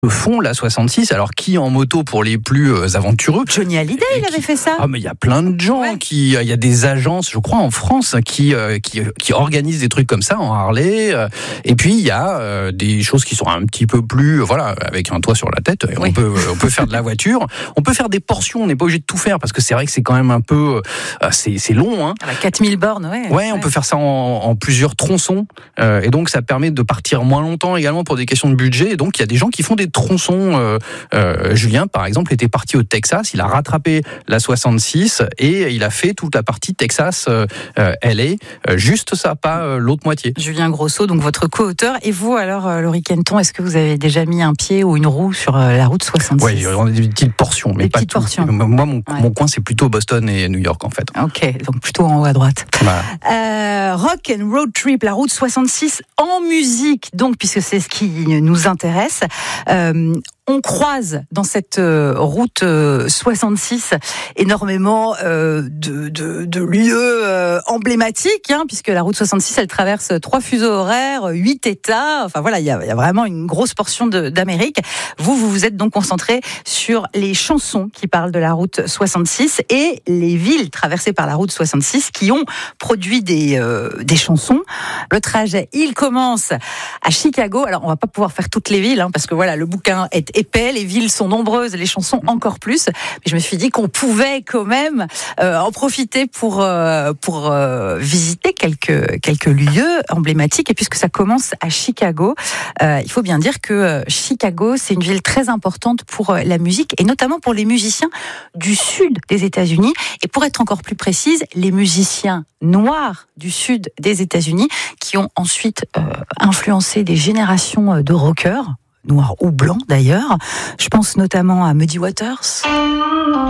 font la 66. Alors qui en moto pour les plus aventureux? Johnny Hallyday, il avait fait ça. Ah mais il y a plein de gens il y a des agences, je crois en France, qui organisent des trucs comme ça en Harley. Et puis il y a des choses qui sont un petit peu plus, avec un toit sur la tête. On peut faire de la voiture, on peut faire des portions. On n'est pas obligé de tout faire parce que c'est vrai que c'est quand même un peu, c'est long. Hein. 4000 bornes, on peut faire ça en plusieurs tronçons. Et donc ça permet de partir moins longtemps également pour des questions de budget. Et donc il y a des gens qui font des tronçons. Julien, par exemple, était parti au Texas. Il a rattrapé la 66 et il a fait toute la partie Texas LA. Juste ça, pas l'autre moitié. Julien Grosso, donc votre co-auteur. Et vous, alors, Laurie Kenton, est-ce que vous avez déjà mis un pied ou une roue sur la route 66? Oui, on a des petites portions, mais des pas petites tout. Portions. Moi, mon coin, c'est plutôt Boston et New York, en fait. Ok, donc plutôt en haut à droite. Voilà. Rock and Road Trip, la route 66 en musique, donc, puisque c'est ce qui nous intéresse. On croise dans cette route 66 énormément de lieux emblématiques, puisque la route 66, elle traverse 3 fuseaux horaires, 8 États. Enfin voilà, il y a vraiment une grosse portion d'Amérique. Vous vous êtes donc concentré sur les chansons qui parlent de la route 66 et les villes traversées par la route 66 qui ont produit des chansons. Le trajet, il commence à Chicago. Alors on va pas pouvoir faire toutes les villes, parce que voilà, le bouquin est épais, les villes sont nombreuses, les chansons encore plus. Mais je me suis dit qu'on pouvait quand même en profiter pour visiter quelques lieux emblématiques. Et puisque ça commence à Chicago, il faut bien dire que Chicago, c'est une ville très importante pour la musique et notamment pour les musiciens du sud des États-Unis. Et pour être encore plus précise, les musiciens noirs du sud des États-Unis qui ont ensuite influencé des générations de rockers, noirs ou blancs d'ailleurs. Je pense notamment à Muddy Waters.